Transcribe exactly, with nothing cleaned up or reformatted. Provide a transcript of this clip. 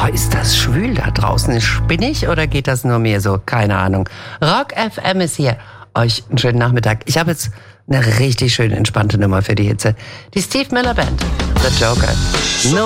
Boah, ist das schwül da draußen? Spinne ich oder geht das nur mir so? Keine Ahnung. Rock F M ist hier. Euch einen schönen Nachmittag. Ich habe jetzt eine richtig schön entspannte Nummer für die Hitze. Die Steve Miller Band. The Joker. No